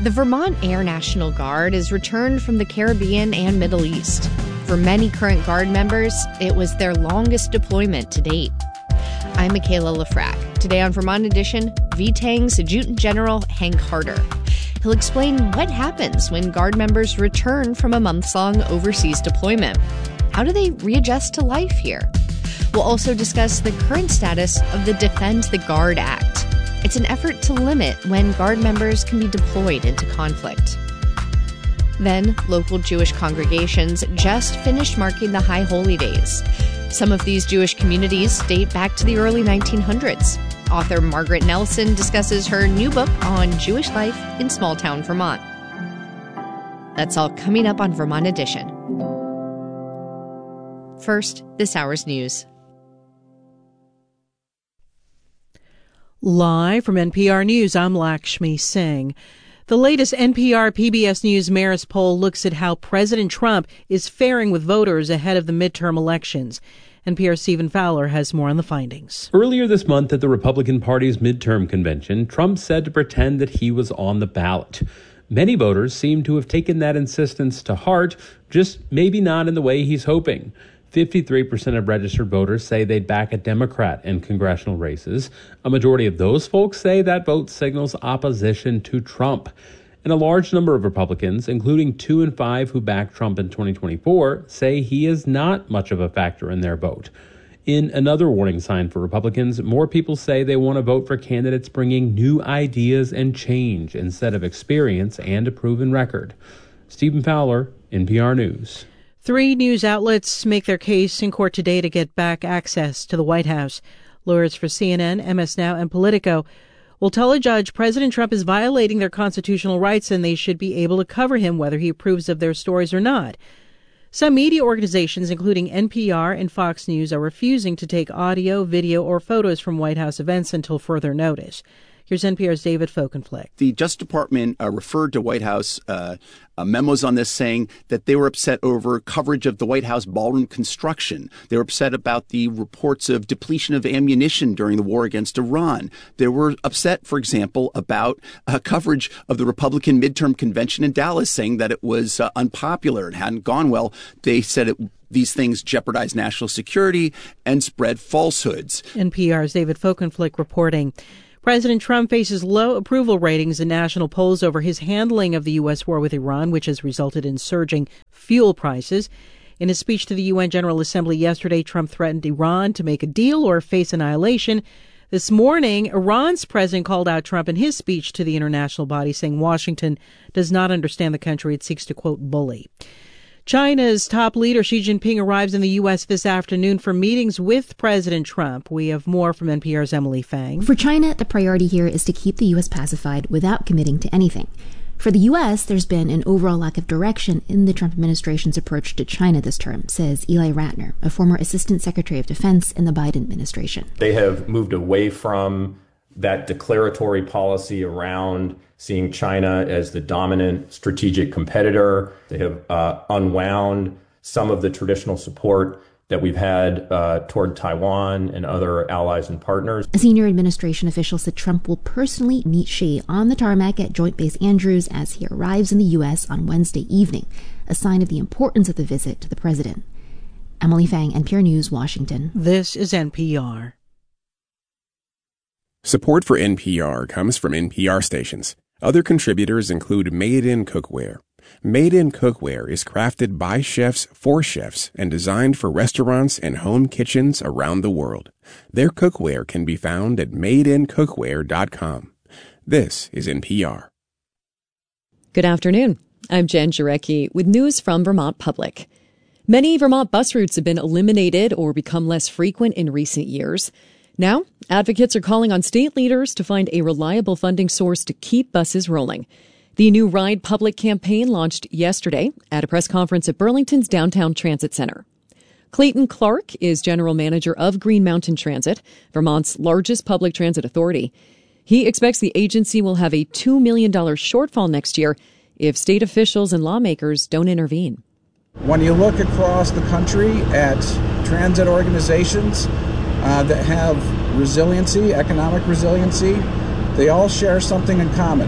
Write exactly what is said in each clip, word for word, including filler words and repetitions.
The Vermont Air National Guard is returned from the Caribbean and Middle East. For many current Guard members, it was their longest deployment to date. I'm Michaela Lafrac. Today on Vermont Edition, V TANG's Adjutant General Hank Harder. He'll explain what happens when Guard members return from a months-long overseas deployment. How do they readjust to life here? We'll also discuss the current status of the Defend the Guard Act. It's an effort to limit when Guard members can be deployed into conflict. Then, local Jewish congregations just finished marking the High Holy Days. Some of these Jewish communities date back to the early nineteen hundreds. Author Margaret Nelson discusses her new book on Jewish life in small-town Vermont. That's all coming up on Vermont Edition. First, this hour's news. Live from N P R News, I'm Lakshmi Singh. The latest N P R P B S News Marist poll looks at how President Trump is faring with voters ahead of the midterm elections. N P R's Stephen Fowler has more on the findings. Earlier this month at the Republican Party's midterm convention, Trump said to pretend that he was on the ballot. Many voters seem to have taken that insistence to heart, just maybe not in the way he's hoping. fifty-three percent of registered voters say they'd back a Democrat in congressional races. A majority of those folks say that vote signals opposition to Trump. And a large number of Republicans, including two in five who backed Trump in twenty twenty-four, say he is not much of a factor in their vote. In another warning sign for Republicans, more people say they want to vote for candidates bringing new ideas and change instead of experience and a proven record. Stephen Fowler, N P R News. Three news outlets make their case in court today to get back access to the White House. Lawyers for C N N, M S Now, and Politico will tell a judge President Trump is violating their constitutional rights and they should be able to cover him whether he approves of their stories or not. Some media organizations, including N P R and Fox News, are refusing to take audio, video, or photos from White House events until further notice. Here's N P R's David Folkenflik. The Justice Department uh, referred to White House uh, uh, memos on this, saying that they were upset over coverage of the White House ballroom construction. They were upset about the reports of depletion of ammunition during the war against Iran. They were upset, for example, about uh, coverage of the Republican midterm convention in Dallas, saying that it was uh, unpopular and hadn't gone well. They said it These things jeopardize national security and spread falsehoods. N P R's David Folkenflik reporting. President Trump faces low approval ratings in national polls over his handling of the U S war with Iran, which has resulted in surging fuel prices. In his speech to the U N General Assembly yesterday, Trump threatened Iran to make a deal or face annihilation. This morning, Iran's president called out Trump in his speech to the international body, saying Washington does not understand the country it seeks to, quote, bully. China's top leader, Xi Jinping, arrives in the U S this afternoon for meetings with President Trump. We have more from N P R's Emily Fang. For China, the priority here is to keep the U S pacified without committing to anything. For the U S, there's been an overall lack of direction in the Trump administration's approach to China this term, says Eli Ratner, a former Assistant Secretary of Defense in the Biden administration. They have moved away from that declaratory policy around seeing China as the dominant strategic competitor. They have uh, unwound some of the traditional support that we've had uh, toward Taiwan and other allies and partners. A senior administration official said Trump will personally meet Xi on the tarmac at Joint Base Andrews as he arrives in the U S on Wednesday evening, a sign of the importance of the visit to the president. Emily Fang, N P R News, Washington. This is N P R. Support for N P R comes from N P R stations. Other contributors include Made in Cookware. Made in Cookware is crafted by chefs for chefs and designed for restaurants and home kitchens around the world. Their cookware can be found at made in cookware dot com. This is N P R. Good afternoon. I'm Jen Jarecki with news from Vermont Public. Many Vermont bus routes have been eliminated or become less frequent in recent years. Now, advocates are calling on state leaders to find a reliable funding source to keep buses rolling. The new Ride Public campaign launched yesterday at a press conference at Burlington's Downtown Transit Center. Clayton Clark is general manager of Green Mountain Transit, Vermont's largest public transit authority. He expects the agency will have a two million dollars shortfall next year if state officials and lawmakers don't intervene. When you look across the country at transit organizations uh, that have resiliency, economic resiliency, they all share something in common.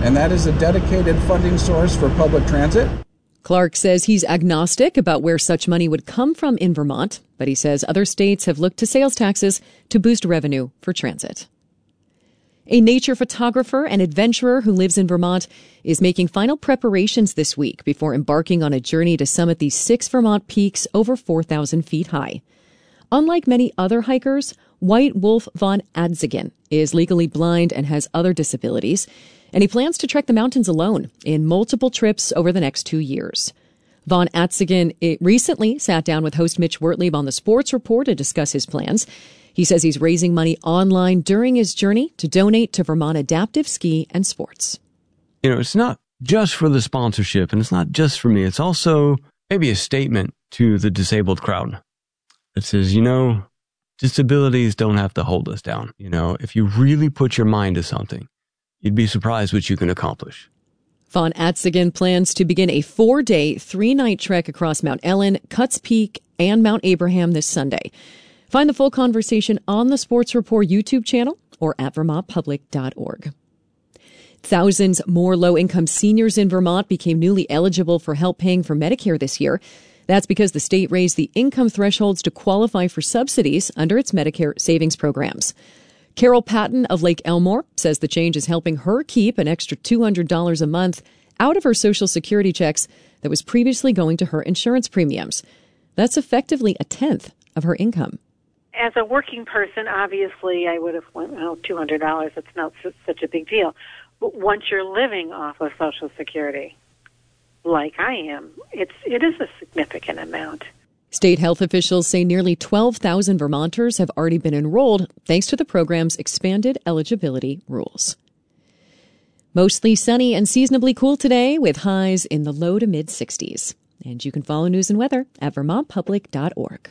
and that is a dedicated funding source for public transit. Clark says he's agnostic about where such money would come from in Vermont, but he says other states have looked to sales taxes to boost revenue for transit. A nature photographer and adventurer who lives in Vermont is making final preparations this week before embarking on a journey to summit the six Vermont peaks over four thousand feet high. Unlike many other hikers, White Wolf von Adzigen is legally blind and has other disabilities, and he plans to trek the mountains alone in multiple trips over the next two years. Von Adzigen recently sat down with host Mitch Wertlieb on the Sports Report to discuss his plans. He says he's raising money online during his journey to donate to Vermont Adaptive Ski and Sports. You know, it's not just for the sponsorship, and it's not just for me. It's also maybe a statement to the disabled crowd that says, you know, disabilities don't have to hold us down. You know, if you really put your mind to something, you'd be surprised what you can accomplish. Von Adzigen plans to begin a four-day, three-night trek across Mount Ellen, Cuts Peak, and Mount Abraham this Sunday. Find the full conversation on the Sports Report YouTube channel or at vermont public dot org. Thousands more low-income seniors in Vermont became newly eligible for help paying for Medicare this year. That's because the state raised the income thresholds to qualify for subsidies under its Medicare savings programs. Carol Patton of Lake Elmore says the change is helping her keep an extra two hundred dollars a month out of her Social Security checks that was previously going to her insurance premiums. That's effectively a tenth of her income. As a working person, obviously, I would have went, oh, two hundred dollars. It's not such a big deal. But once you're living off of Social Security, like I am, it's it is a significant amount. State health officials say nearly twelve thousand Vermonters have already been enrolled thanks to the program's expanded eligibility rules. Mostly sunny and seasonably cool today with highs in the low to mid sixties. And you can follow news and weather at vermont public dot org.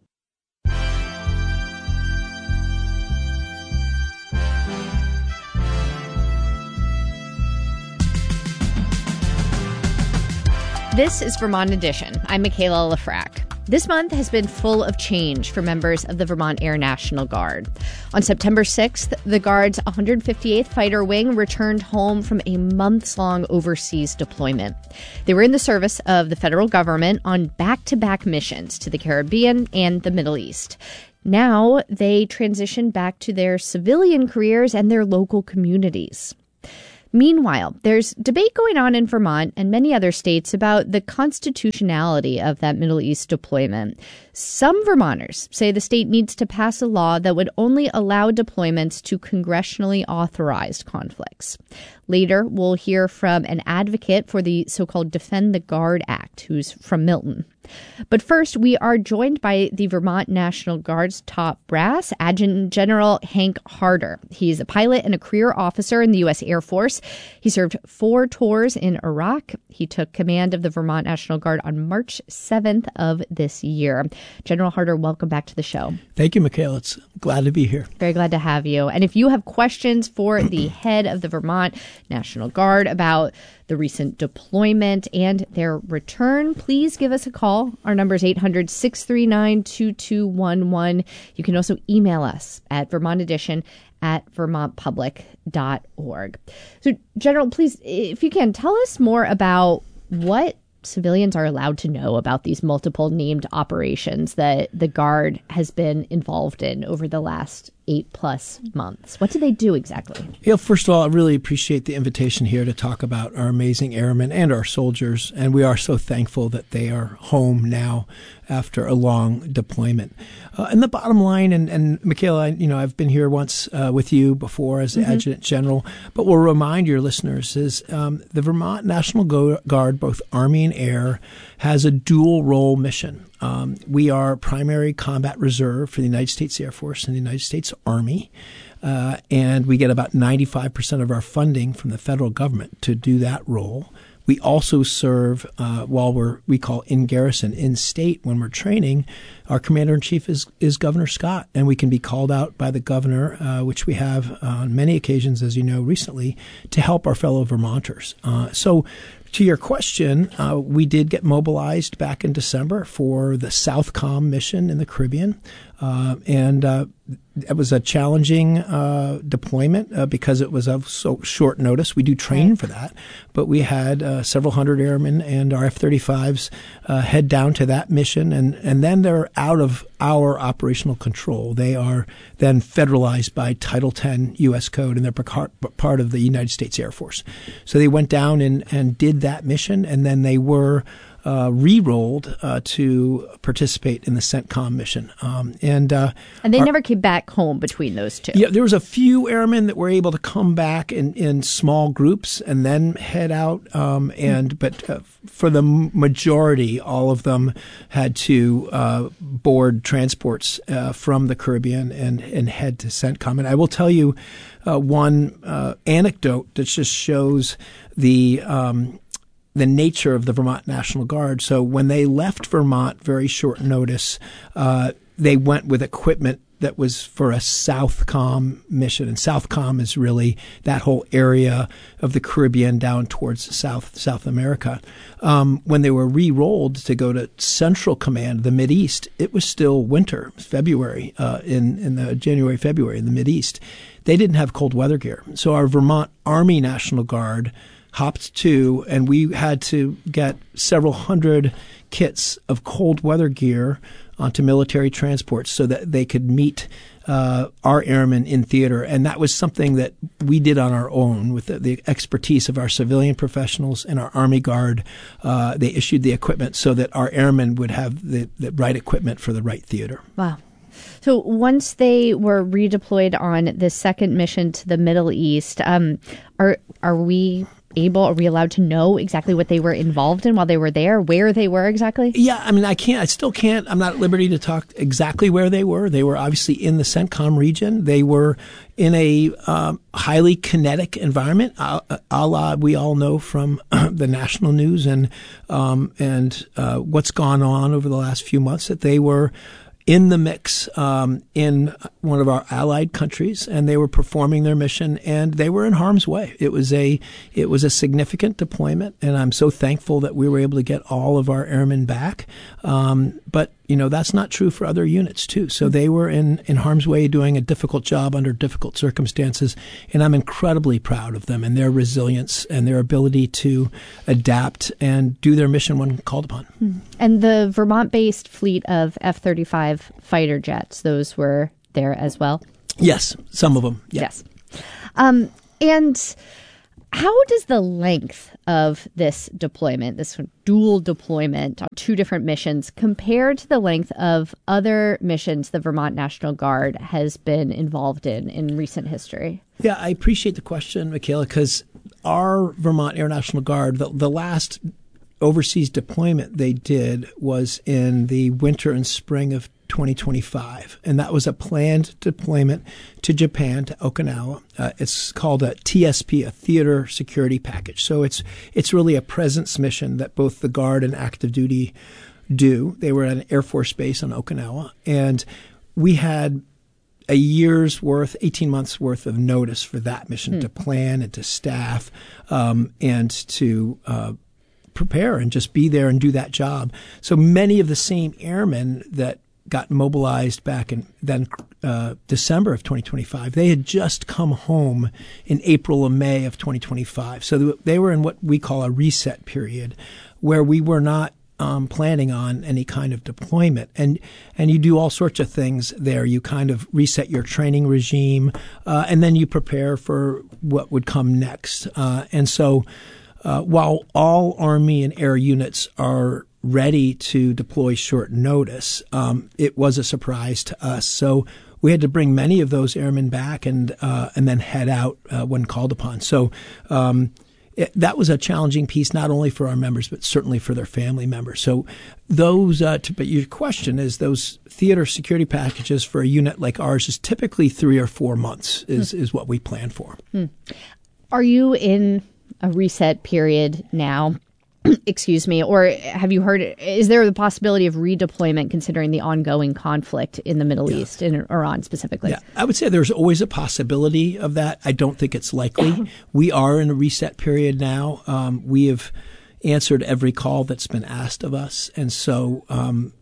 This is Vermont Edition. I'm Michaela Lafrac. This month has been full of change for members of the Vermont Air National Guard. On September sixth, the Guard's one hundred fifty-eighth Fighter Wing returned home from a months-long overseas deployment. They were in the service of the federal government on back-to-back missions to the Caribbean and the Middle East. Now they transition back to their civilian careers and their local communities. Meanwhile, there's debate going on in Vermont and many other states about the constitutionality of that Middle East deployment. Some Vermonters say the state needs to pass a law that would only allow deployments to congressionally authorized conflicts. Later, we'll hear from an advocate for the so-called Defend the Guard Act, who's from Milton. But first, we are joined by the Vermont National Guard's top brass, Adjutant General Hank Harder. He's a pilot and a career officer in the U S Air Force. He served four tours in Iraq. He took command of the Vermont National Guard on March seventh of this year. General Harder, welcome back to the show. Thank you, Michaela. It's glad to be here. Very glad to have you. And if you have questions for the head of the Vermont National Guard about the recent deployment and their return, please give us a call. Our number is eight hundred, six three nine, two two one one. You can also email us at vermont edition at vermont public dot org. So, General, please, if you can, tell us more about what civilians are allowed to know about these multiple named operations that the Guard has been involved in over the last eight plus months. What do they do exactly? Yeah, first of all, I really appreciate the invitation here to talk about our amazing airmen and our soldiers, and we are so thankful that they are home now after a long deployment. Uh, and the bottom line, and, and Michaela, you know, I've been here once uh, with you before as the mm-hmm. Adjutant General, but we'll remind your listeners is um, the Vermont National Guard, both Army and Air, has a dual role mission. Um, we are primary combat reserve for the United States Air Force and the United States Army, uh, and we get about ninety-five percent of our funding from the federal government to do that role. We also serve uh, while we're we call in garrison, in state when we're training. Our commander in chief is is Governor Scott, and we can be called out by the governor, uh, which we have on many occasions, as you know, recently, to help our fellow Vermonters. Uh, so. To your question, uh, we did get mobilized back in December for the Southcom mission in the Caribbean. Uh, and uh, it was a challenging uh, deployment uh, because it was of so short notice. We do train for that, but we had uh, several hundred airmen and our F thirty-fives uh, head down to that mission, and, and then they're out of our operational control. They are then federalized by Title ten U S Code, and they're part of the United States Air Force. So they went down and, and did that mission, and then they were Uh, re-rolled uh, to participate in the CENTCOM mission. Um, and uh, and they our, never came back home between those two. Yeah, there was a few airmen that were able to come back in, in small groups and then head out. Um, and mm-hmm. But uh, for the majority, all of them had to uh, board transports uh, from the Caribbean and, and head to CENTCOM. And I will tell you uh, one uh, anecdote that just shows the um, the nature of the Vermont National Guard. So when they left Vermont, very short notice, uh, they went with equipment that was for a Southcom mission. And Southcom is really that whole area of the Caribbean down towards South South America. Um, when they were re-rolled to go to Central Command, the Mideast, it was still winter, February, uh, in, in the January, February in the Mideast. They didn't have cold weather gear. So our Vermont Army National Guard hopped to, and we had to get several hundred kits of cold weather gear onto military transports so that they could meet uh, our airmen in theater. And that was something that we did on our own with the, the expertise of our civilian professionals and our Army Guard. Uh, they issued the equipment so that our airmen would have the, the right equipment for the right theater. Wow. So once they were redeployed on the second mission to the Middle East, um, are are we able, are we allowed to know exactly what they were involved in while they were there, where they were exactly? Yeah, I mean, I can't, I still can't, I'm not at liberty to talk exactly where they were. They were obviously in the CENTCOM region. They were in a um, highly kinetic environment, a, a la we all know from the national news and, um, and uh, what's gone on over the last few months, that they were in the mix um, in one of our allied countries, and they were performing their mission, and they were in harm's way. It was a it was a significant deployment, and I'm so thankful that we were able to get all of our airmen back. Um, but you know, that's not true for other units too. So they were in, in harm's way doing a difficult job under difficult circumstances. And I'm incredibly proud of them and their resilience and their ability to adapt and do their mission when called upon. And the Vermont-based fleet of F thirty-five fighter jets, those were there as well? Yes, some of them. Yeah. Yes. Um, and how does the length of this deployment, this dual deployment on two different missions, compare to the length of other missions the Vermont National Guard has been involved in in recent history? Yeah, I appreciate the question, Michaela, because our Vermont Air National Guard, the, the last overseas deployment they did was in the winter and spring of twenty twenty-five, and that was a planned deployment to Japan, to Okinawa. Uh, it's called a T S P, a Theater Security Package. So it's it's really a presence mission that both the Guard and active duty do. They were at an Air Force base on Okinawa, and we had a year's worth, eighteen months worth of notice for that mission hmm. to plan and to staff um, and to uh, prepare and just be there and do that job. So many of the same airmen that got mobilized back in then uh, December of twenty twenty-five. They had just come home in April or May of twenty twenty-five. So they were in what we call a reset period, where we were not um, planning on any kind of deployment. And and you do all sorts of things there. You kind of reset your training regime, uh, and then you prepare for what would come next. Uh, and so uh, while all Army and Air units are ready to deploy short notice, um, it was a surprise to us. So we had to bring many of those airmen back and uh, and then head out uh, when called upon. So um, it, that was a challenging piece, not only for our members, but certainly for their family members. So those, uh, to, but your question is, those theater security packages for a unit like ours is typically three or four months is, hmm. is what we plan for. Hmm. Are you in a reset period now? Excuse me, or have you heard, is there the possibility of redeployment considering the ongoing conflict in the Middle yeah. East, in Iran specifically? Yeah, I would say there's always a possibility of that. I don't think it's likely. We are in a reset period now. Um, we have answered every call that's been asked of us. And so um,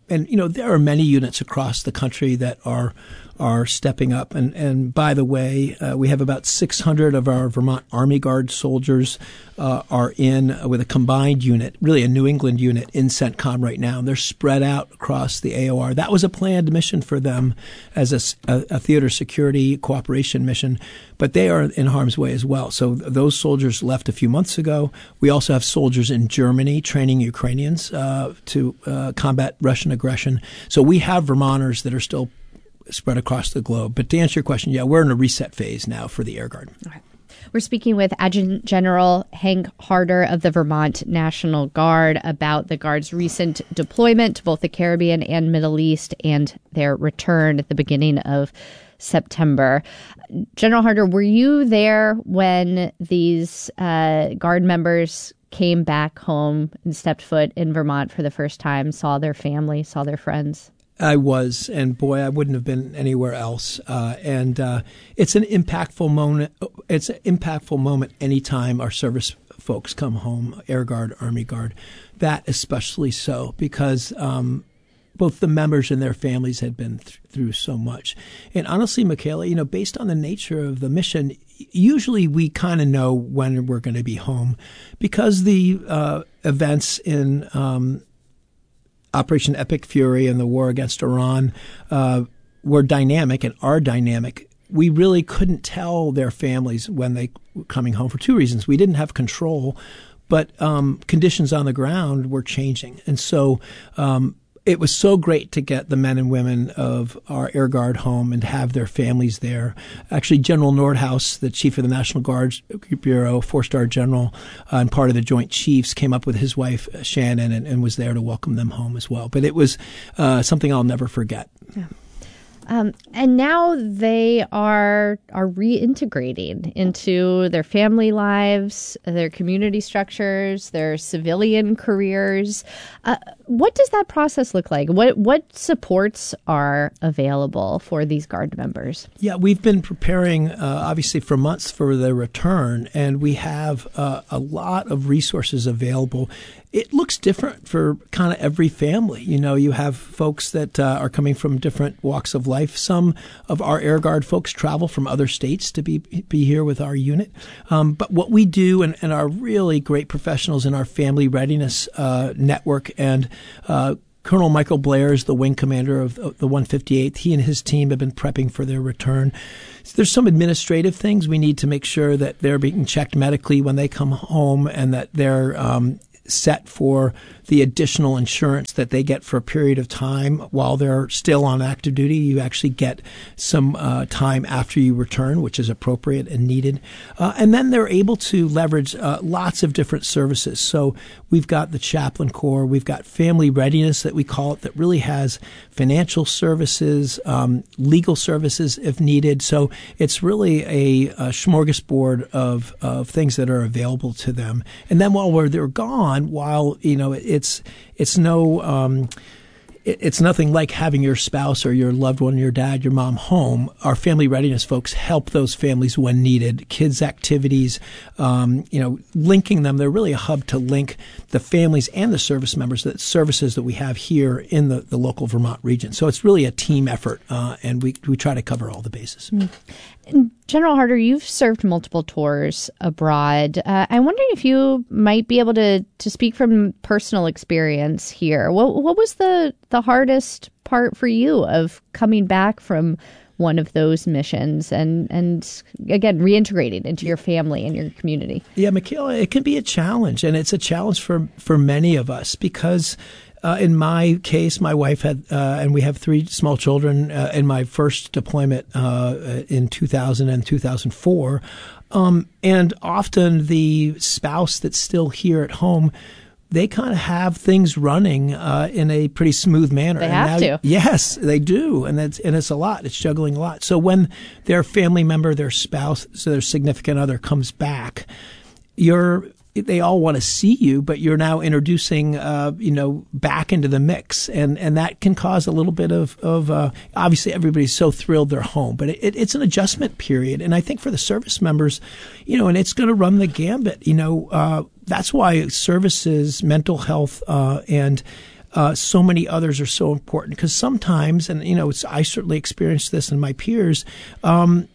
and, you know, there are many units across the country that are are stepping up. And, and by the way, uh, we have about six hundred of our Vermont Army Guard soldiers uh, are in uh, with a combined unit, really a New England unit in CENTCOM right now. And they're spread out across the A O R. That was a planned mission for them as a, a, a theater security cooperation mission, but they are in harm's way as well. So those soldiers left a few months ago. We also have soldiers in Germany training Ukrainians uh, to uh, combat Russian aggression. So we have Vermonters that are still spread across the globe. But to answer your question, yeah, we're in a reset phase now for the Air Guard. Okay. We're speaking with Adjutant General Hank Harder of the Vermont National Guard about the Guard's recent deployment to both the Caribbean and Middle East and their return at the beginning of September. General Harder, were you there when these uh, Guard members came back home and stepped foot in Vermont for the first time, saw their family, saw their friends? I was, and boy, I wouldn't have been anywhere else. Uh, and uh, it's an impactful moment. It's an impactful moment anytime our service folks come home, Air Guard, Army Guard. That especially so, because um, both the members and their families had been th- through so much. And honestly, Michaela, you know, based on the nature of the mission, usually we kind of know when we're going to be home, because the uh, events in um, Operation Epic Fury and the war against Iran uh, were dynamic and are dynamic. We really couldn't tell their families when they were coming home for two reasons. We didn't have control, but um, conditions on the ground were changing. And so um, it was so great to get the men and women of our Air Guard home and have their families there. Actually, General Nordhaus, the chief of the National Guard Bureau, four-star general, uh, and part of the Joint Chiefs, came up with his wife, uh, Shannon, and, and was there to welcome them home as well. But it was uh, something I'll never forget. Yeah. Um, and now they are are reintegrating into their family lives, their community structures, their civilian careers. Uh, what does that process look like? What what supports are available for these Guard members? Yeah, we've been preparing, uh, obviously, for months for their return, and we have uh, a lot of resources available. It looks different for kind of every family. You know, you have folks that uh, are coming from different walks of life. Some of our Air Guard folks travel from other states to be be here with our unit. Um, but what we do, and, and our really great professionals in our family readiness uh, network, and uh, Colonel Michael Blair is the wing commander of the one fifty-eighth. He and his team have been prepping for their return. There's some administrative things. We need to make sure that they're being checked medically when they come home, and that they're um, set for the additional insurance that they get for a period of time while they're still on active duty. You actually get some uh, time after you return, which is appropriate and needed. Uh, and then they're able to leverage uh, lots of different services. So we've got the Chaplain Corps, we've got Family Readiness that we call it, that really has financial services, um, legal services if needed. So it's really a, a smorgasbord of, of things that are available to them. And then while we're, they're gone, while, you know, it's it's no um, it's nothing like having your spouse or your loved one, your dad, your mom home. Our family readiness folks help those families when needed. Kids' activities, um, you know, linking them. They're really a hub to link the families and the service members, the services that we have here in the, the local Vermont region. So it's really a team effort, uh, and we, we try to cover all the bases. Mm. General Harder, you've served multiple tours abroad. Uh, I'm wondering if you might be able to, to speak from personal experience here. What what was the, the hardest part for you of coming back from one of those missions and, and again, reintegrating into your family and your community? Yeah, Michaela, it can be a challenge, and it's a challenge for, for many of us because Uh, in my case, my wife had, uh, and we have three small children. Uh, in my first deployment uh, in two thousand and two thousand four, um, and often the spouse that's still here at home, they kind of have things running uh, in a pretty smooth manner. They and have now, to. Yes, they do, and that's and it's a lot. It's juggling a lot. So when their family member, their spouse, so their significant other comes back, you're they all want to see you, but you're now introducing, uh, you know, back into the mix. And, and that can cause a little bit of, of uh, obviously everybody's so thrilled they're home, but it, it's an adjustment period. And I think for the service members, you know, and it's going to run the gambit, you know, uh, that's why services, mental health, uh, and uh, so many others are so important. Because sometimes, and, you know, it's, I certainly experienced this in my peers, um,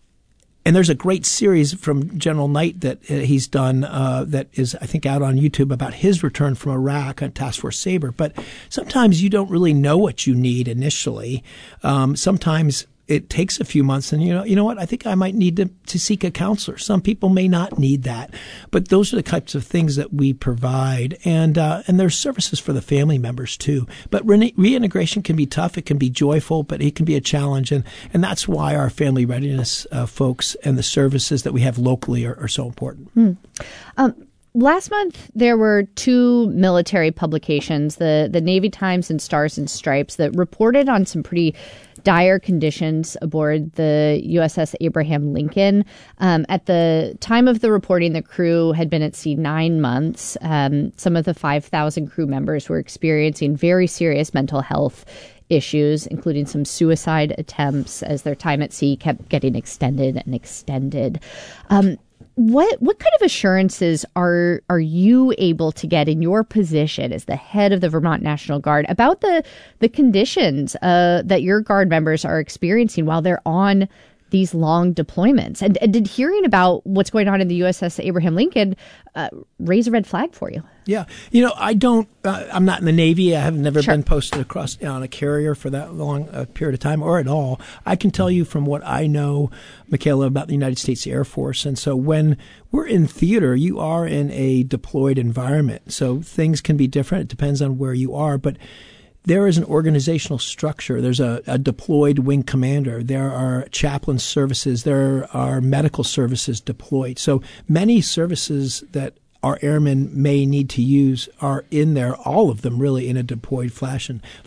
and there's a great series from General Knight that he's done uh, that is, I think, out on YouTube about his return from Iraq on Task Force Sabre. But sometimes you don't really know what you need initially. Um, sometimes it takes a few months, and you know, you know what? I think I might need to, to seek a counselor. Some people may not need that, but those are the types of things that we provide, and uh, and there's services for the family members too. But re- reintegration can be tough. It can be joyful, but it can be a challenge, and and that's why our family readiness uh, folks and the services that we have locally are, are so important. Hmm. Um, Last month, there were two military publications, the, the Navy Times and Stars and Stripes, that reported on some pretty dire conditions aboard the U S S Abraham Lincoln. Um, at the time of the reporting, the crew had been at sea nine months. Um, some of the five thousand crew members were experiencing very serious mental health issues, including some suicide attempts as their time at sea kept getting extended and extended. Um, What what kind of assurances are are you able to get in your position as the head of the Vermont National Guard about the the conditions uh, that your Guard members are experiencing while they're on these long deployments? And, and did hearing about what's going on in the U S S Abraham Lincoln uh, raise a red flag for you? Yeah. You know, I don't, uh, I'm not in the Navy. I have never Sure. been posted across on a carrier for that long a period of time or at all. I can tell you from what I know, Michaela, about the United States Air Force. And so when we're in theater, you are in a deployed environment. So things can be different. It depends on where you are. But there is an organizational structure. There's a, a deployed wing commander. There are chaplain services. There are medical services deployed. So many services that our airmen may need to use are in there, all of them really in a deployed fashion.